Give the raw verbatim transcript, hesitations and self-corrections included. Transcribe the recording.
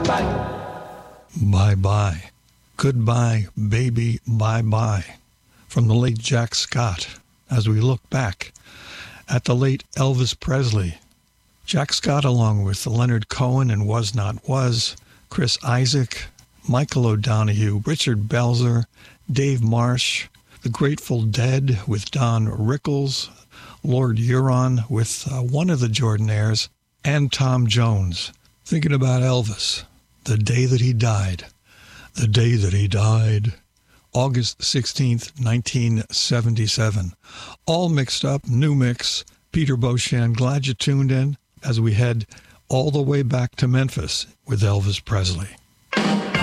Bye-bye. Goodbye, baby, bye-bye. From the late Jack Scott, as we look back at the late Elvis Presley. Jack Scott, along with Leonard Cohen and Was Not Was, Chris Isaak, Michael O'Donoghue, Richard Belzer, Dave Marsh, The Grateful Dead with Don Rickles, Lord Huron with uh, one of the Jordanaires, and Tom Jones. Thinking about Elvis, the day that he died. The day that he died. August sixteenth, nineteen seventy-seven. All mixed up, new mix. Peter Beauchamp, glad you tuned in as we head all the way back to Memphis with Elvis Presley.